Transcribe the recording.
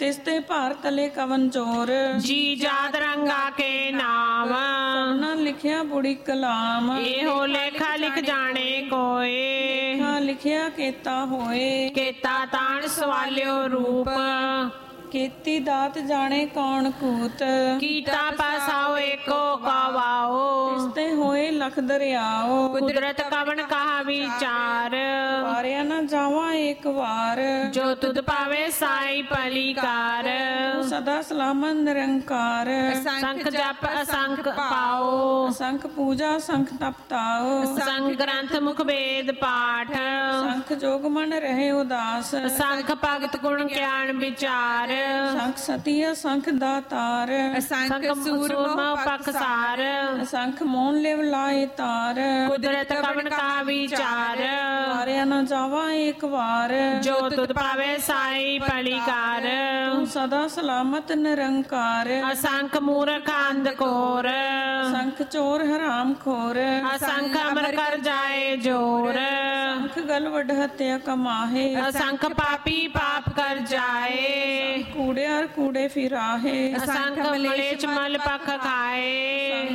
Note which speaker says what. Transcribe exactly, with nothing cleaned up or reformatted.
Speaker 1: ਤਿਸਤੇ ਭਾਰ ਤਲੇ ਕਵਨ ਚੋਰ,
Speaker 2: ਜੀ ਜਾਤ ਰੰਗਾ ਕੇ ਨਾਮ।
Speaker 1: ਸਭਨਾ ਲਿਖਿਆ ਬੁੜੀ ਕਲਾਮ,
Speaker 2: ਇਹੋ ਲੇਖਾ ਲਿਖ ਜਾਣੇ ਕੋਏ।
Speaker 1: ਲੇਖਾ ਲਿਖਿਆ ਕੇਤਾ ਹੋਏ,
Speaker 2: ਕੀਤਾ ਤਾਣ ਸਵਾਲਿਓ ਰੂਪ।
Speaker 1: ਕੀਤੀ ਦਾਤ ਜਾਣੇ ਕੌਣ ਕੂਤ,
Speaker 2: ਕੀਤਾ ਪਾਸਾਓ ਏਕੋ ਕਵਾਓ।
Speaker 1: ਤਿਸਤੇ ਹੋਏ ਲਖ ਦਰਿਆਓ,
Speaker 2: ਕੁਦਰਤ ਕਵਣ ਕਹਾ ਵਿਚਾਰ।
Speaker 1: ਵਾਰਿਆ ਨਾ ਜਾਵਾ ਏਕ ਵਾਰ,
Speaker 2: ਜੋ ਤੁਧ ਪਾਵੇ ਸਾਈ ਭਲੀਕਾਰ।
Speaker 1: ਸਦਾ ਸਲਾਮਤ ਨਿਰੰਕਾਰ,
Speaker 2: ਸੰਖ ਜਪ ਅਸੰਖ ਪਾਓ।
Speaker 1: ਸੰਖ ਪੂਜਾ ਸੰਖ ਤਪ ਤਾਓ,
Speaker 2: ਸੰਖ ਗ੍ਰੰਥ ਮੁਖ ਵੇਦ ਪਾਠ।
Speaker 1: ਸੰਖ ਜੋਗ ਮਨ ਰਹੇ ਉਦਾਸ,
Speaker 2: ਸੰਖ ਭਗਤ ਗੁਣ ਗਿਆਨ ਵਿਚਾਰ।
Speaker 1: ਸੰਖ ਸਤੀ ਸੰਖ ਦਾਤਾਰ,
Speaker 2: ਸੰਖ ਸੂਰਮਾ ਪਖਸਾਰ।
Speaker 1: ਸੰਖ ਮੋਨ ਲਿਵ ਲਾਏ ਤਾਰ,
Speaker 2: ਕੁਦਰਤ ਕਵਣ ਕਾ ਵਿਚਾਰ।
Speaker 1: ਵਾਰਿਆ ਨਾ ਜਾਵਾ ਏਕ ਵਾਰ,
Speaker 2: ਜੋ ਤੁਧ ਪਾਵੇ ਸਾਈ ਭਲੀਕਾਰ।
Speaker 1: ਤੂੰ ਸਦਾ ਸਲਾਮਤ ਨਿਰੰਕਾਰ,
Speaker 2: ਅਸੰਖ ਮੂਰਖ ਅੰਧਕੋਰ।
Speaker 1: ਸੰਖ ਚੋਰ ਹਰਾਮ ਖੋਰ,
Speaker 2: ਅਸੰਖ ਅਮਰ ਕਰ ਜਾਏ ਜੋਰ।
Speaker 1: ਸੰਖ ਗਲ ਵਡ ਹਤਿਆ ਕਮਾਹੇ,
Speaker 2: ਅਸੰਖ ਪਾਪੀ ਪਾਪ ਕਰ ਜਾਏ।
Speaker 1: ਕੂੜੇ ਅਰ ਕੂੜੇ ਫਿਰਾਹੇ,
Speaker 2: ਅਸੰਖ ਮਲੇਛ ਮਲ ਪਖ ਖਾਏ।